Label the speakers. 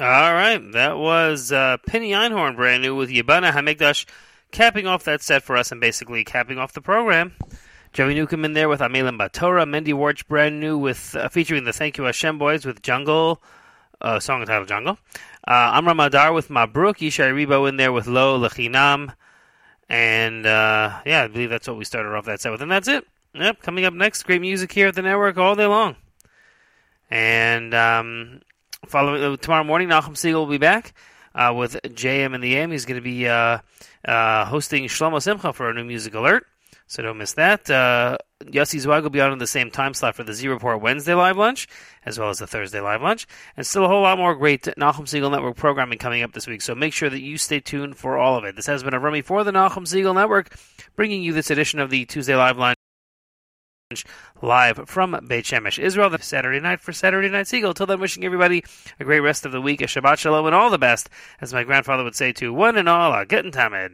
Speaker 1: All right, that was Penny Einhorn, brand new with Yabana Hamikdash, capping off that set for us and basically capping off the program. Joey Newcomb in there with Amelim Batora, Mendy Warch, brand new with featuring the Thank You Hashem Boys with Jungle, song entitled Jungle. Amram Adar with Mabruk, Yishai Rebo in there with Lo Lechinam, and I believe that's what we started off that set with, and that's it. Yep, coming up next, great music here at the network all day long. And following tomorrow morning, Nachum Siegel will be back with JM and the AM. He's going to be hosting Shlomo Simcha for a new music alert, so don't miss that. Yossi Zweig will be on the same time slot for the Z Report Wednesday live lunch, as well as the Thursday live lunch, and still a whole lot more great Nachum Siegel Network programming coming up this week, so make sure that you stay tuned for all of it. This has been a Rummy for the Nachum Siegel Network, bringing you this edition of the Tuesday live lunch live from Beit Shemesh, Israel, the Saturday night for Saturday Night Siegel. Till then, wishing everybody a great rest of the week, a Shabbat Shalom, and all the best, as my grandfather would say to one and all, a Gitten Tamed.